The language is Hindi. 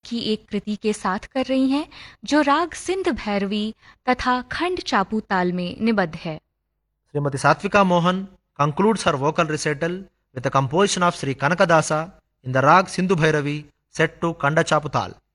की एक कृति के साथ कर रही हैं जो राग सिंध भैरवी तथा खंड चापू ताल में निबद्ध है। Srimati Satvika Mohan concludes her vocal recital with a composition of Sri Kanakadasa in the rag Sindhu Bhairavi set to Kanda Chaputal.